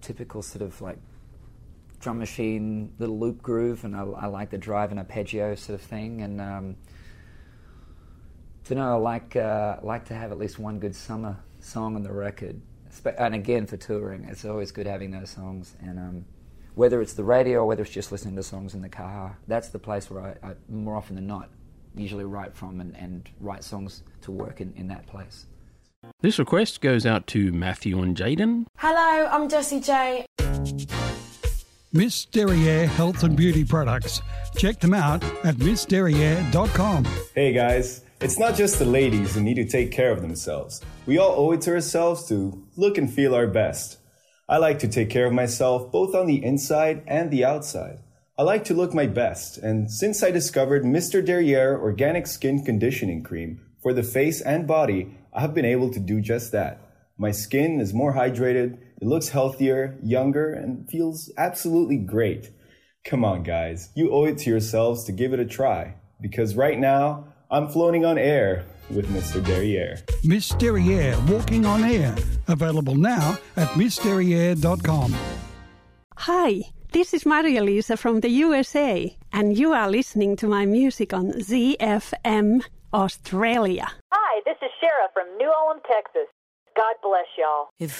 typical sort of like drum machine, little loop groove, and I like the drive and arpeggio sort of thing. And I like to have at least one good summer song on the record. And again, for touring, it's always good having those songs. And whether it's the radio or whether it's just listening to songs in the car, that's the place where I more often than not, usually write from and write songs to work in that place. This request goes out to Matthew and Jaden. Hello, I'm Jessie J. Miss Derriere Health and Beauty Products. Check them out at missderriere.com. Hey guys, it's not just the ladies who need to take care of themselves. We all owe it to ourselves to look and feel our best. I like to take care of myself both on the inside and the outside. I like to look my best, and since I discovered Mr. Derriere Organic Skin Conditioning Cream for the face and body, I have been able to do just that. My skin is more hydrated, it looks healthier, younger, and feels absolutely great. Come on, guys, you owe it to yourselves to give it a try, because right now, I'm floating on air with Mr. Derriere. Miss Derriere Walking on Air. Available now at missderriere.com. Hi, this is Maria-Lisa from the USA, and you are listening to my music on ZFM Australia. Hi, this is Shara from New Ulm, Texas. God bless y'all. If